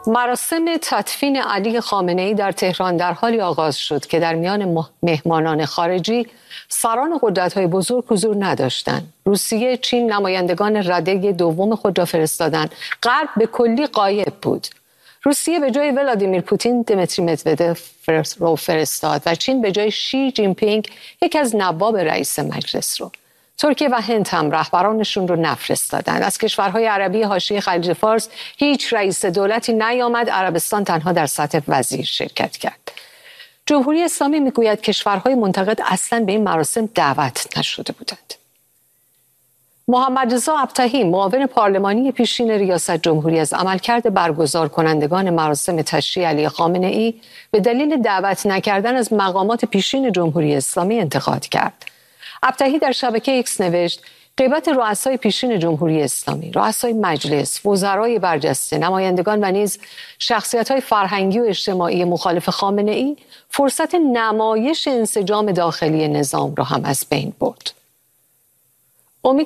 مراسم تدفین علی خامنه‌ای در تهران در حالی آغاز شد که در میان مهمانان خارجی سران قدرت‌های بزرگ حضور نداشتند. روسیه، چین نمایندگان رده دوم خود را فرستادند. غرب به کلی غایب بود. روسیه به جای ولادیمیر پوتین دمیتری مدودف رو فرستاد و چین به جای شی جین پینگ یکی از نواب رئیس مجلس رو. ترکیه و هند هم رهبرانشون رو نفرستادند. از کشورهای عربی حاشیه خلیج فارس هیچ رئیس دولتی نیامد. عربستان تنها در سطح وزیر شرکت کرد. جمهوری اسلامی میگوید کشورهای منتقد اصلاً به این مراسم دعوت نشده بودند. محمد رضا ابطحی معاون پارلمانی پیشین ریاست جمهوری از عملکرد برگزار کنندگان مراسم تشییع علی خامنه‌ای به دلیل دعوت نکردن از مقامات پیشین جمهوری اسلامی انتقاد کرد. ابطحی در شبکه ایکس نوشت: غیبت رؤسای پیشین جمهوری اسلامی، رؤسای مجلس، وزرای برجسته، نمایندگان و نیز شخصیت‌های فرهنگی و اجتماعی مخالف خامنه‌ای فرصت نمایش انسجام داخلی نظام را هم از بین برد.